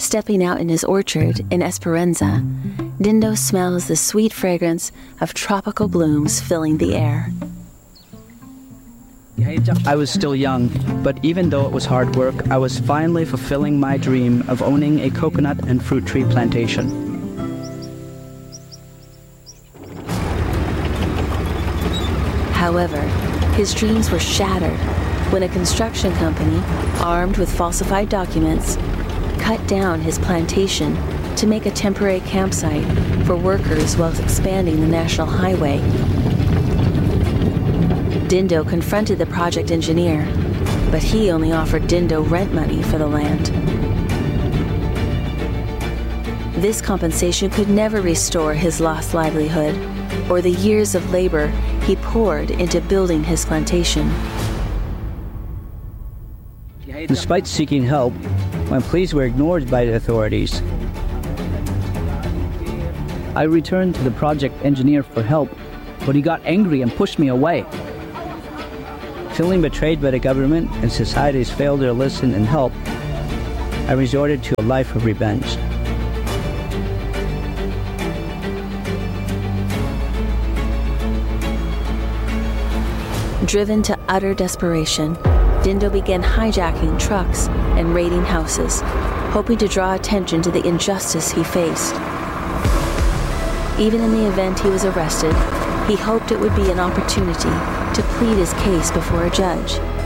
Stepping out in his orchard in Esperanza, Dindo smells the sweet fragrance of tropical blooms filling the air. I was still young, but even though it was hard work, I was finally fulfilling my dream of owning a coconut and fruit tree plantation. However, his dreams were shattered when a construction company, armed with falsified documents, cut down his plantation to make a temporary campsite for workers while expanding the national highway. Dindo confronted the project engineer, but he only offered Dindo rent money for the land. This compensation could never restore his lost livelihood or the years of labor he poured into building his plantation. Despite seeking help, my pleas were ignored by the authorities. I returned to the project engineer for help, but he got angry and pushed me away. Feeling betrayed by the government and society's failure to listen and help, I resorted to a life of revenge. Driven to utter desperation, Dindo began hijacking trucks and raiding houses, hoping to draw attention to the injustice he faced. Even in the event he was arrested, he hoped it would be an opportunity to plead his case before a judge.